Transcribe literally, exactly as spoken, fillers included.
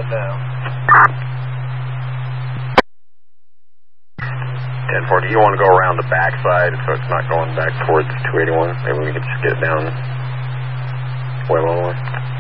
it down. ten forty, you want to go around the back side so it's not going back towards two eighty-one? Maybe we can just get it down way lower.